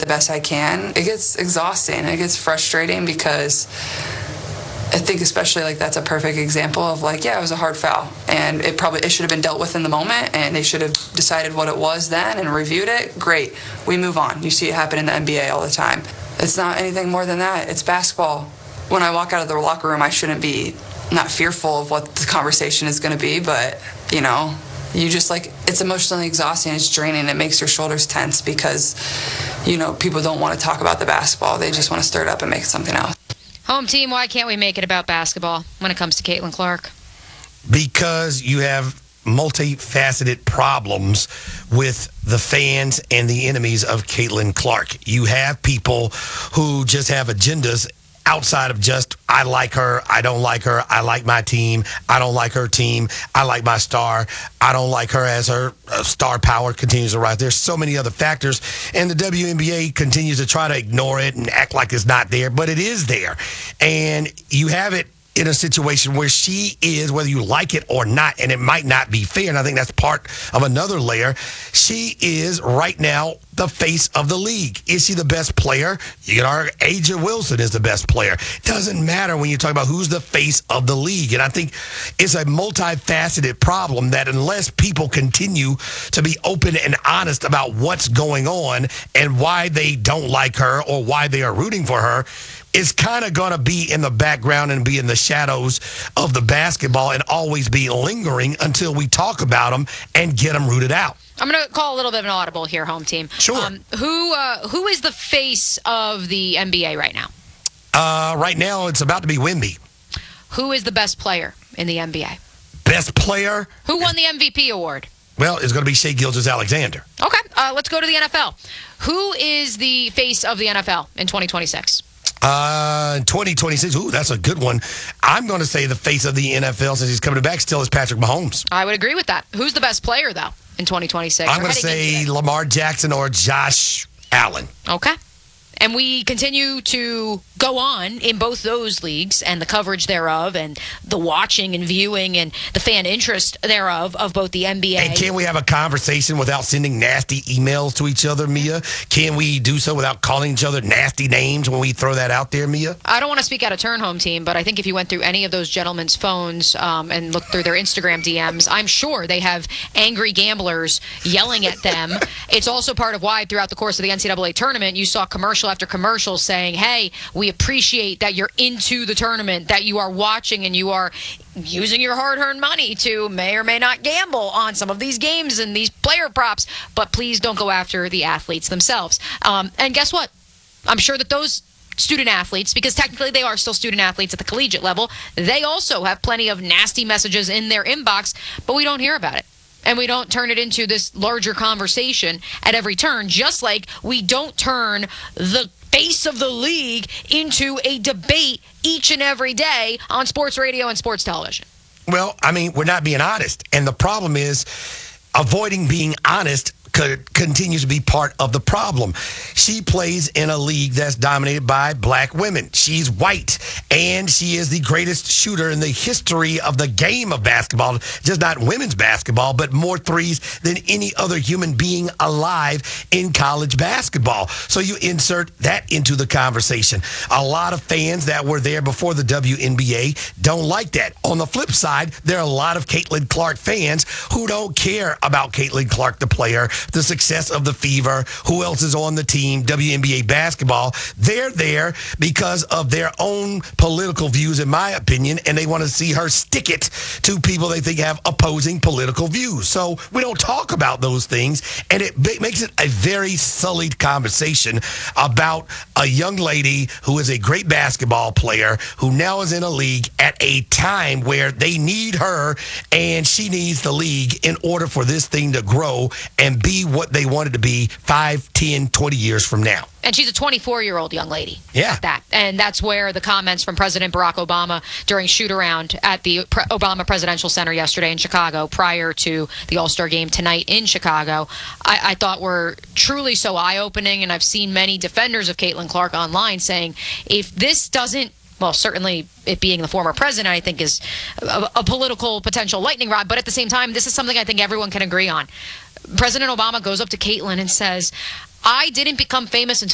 the best I can. It gets exhausting. It gets frustrating because I think especially like that's a perfect example of like, yeah, it was a hard foul and it should have been dealt with in the moment and they should have decided what it was then and reviewed it. Great. We move on. You see it happen in the NBA all the time. It's not anything more than that. It's basketball. When I walk out of the locker room, I shouldn't be not fearful of what the conversation is going to be, but you just like, it's emotionally exhausting, it's draining, it makes your shoulders tense because, people don't want to talk about the basketball. They just want to stir it up and make it something else. Home team, why can't we make it about basketball when it comes to Caitlin Clark? Because you have multifaceted problems with the fans and the enemies of Caitlin Clark. You have people who just have agendas outside of just, I like her, I don't like her, I like my team, I don't like her team, I like my star, I don't like her as her star power continues to rise. There's so many other factors, and the WNBA continues to try to ignore it and act like it's not there, but it is there. And you have it in a situation where she is, whether you like it or not, and it might not be fair, and I think that's part of another layer, she is right now the face of the league. Is she the best player? You can argue A'ja Wilson is the best player. Doesn't matter when you talk about who's the face of the league. And I think it's a multifaceted problem that unless people continue to be open and honest about what's going on and why they don't like her or why they are rooting for her, it's kind of going to be in the background and be in the shadows of the basketball and always be lingering until we talk about them and get them rooted out. I'm going to call a little bit of an audible here, home team. Sure. Who is the face of the NBA right now? Right now, it's about to be Wemby. Who is the best player in the NBA? Best player? Who won the MVP award? Well, it's going to be Shai Gilgeous-Alexander. Okay, let's go to the NFL. Who is the face of the NFL in 2026? 2026. Ooh, that's a good one. I'm going to say the face of the NFL since he's coming back still is Patrick Mahomes. I would agree with that. Who's the best player, though, in 2026? I'm going to say Lamar Jackson or Josh Allen. Okay. And we continue to go on in both those leagues and the coverage thereof and the watching and viewing and the fan interest thereof of both the NBA. And can we have a conversation without sending nasty emails to each other, Mia? Can we do so without calling each other nasty names when we throw that out there, Mia? I don't want to speak out of turn, home team, but I think if you went through any of those gentlemen's phones and looked through their Instagram DMs, I'm sure they have angry gamblers yelling at them. It's also part of why throughout the course of the NCAA tournament, you saw commercial after commercial saying, hey, we appreciate that you're into the tournament, that you are watching and you are using your hard-earned money to may or may not gamble on some of these games and these player props, but please don't go after the athletes themselves. And guess what? I'm sure that those student athletes, because technically they are still student athletes at the collegiate level, they also have plenty of nasty messages in their inbox, but we don't hear about it. And we don't turn it into this larger conversation at every turn, just like we don't turn the face of the league into a debate each and every day on sports radio and sports television. Well, I mean, we're not being honest. And the problem is avoiding being honest continues to be part of the problem. She plays in a league that's dominated by black women. She's white, and she is the greatest shooter in the history of the game of basketball, just not women's basketball, but more threes than any other human being alive in college basketball. So you insert that into the conversation. A lot of fans that were there before the WNBA don't like that. On the flip side, there are a lot of Caitlin Clark fans who don't care about Caitlin Clark, the player, the success of the Fever, who else is on the team, WNBA basketball. They're there because of their own political views, in my opinion, and they want to see her stick it to people they think have opposing political views. So we don't talk about those things, and it makes it a very sullied conversation about a young lady who is a great basketball player who now is in a league at a time where they need her and she needs the league in order for this thing to grow and be what they wanted to be 5, 10, 20 years from now. And she's a 24-year-old young lady. Yeah. And that's where the comments from President Barack Obama during shoot-around at the Obama Presidential Center yesterday in Chicago prior to the All-Star game tonight in Chicago, I thought were truly so eye-opening. And I've seen many defenders of Caitlin Clark online saying, if this doesn't, well, certainly it being the former president, I think, is a political potential lightning rod. But at the same time, this is something I think everyone can agree on. President Obama goes up to Caitlin and says, I didn't become famous until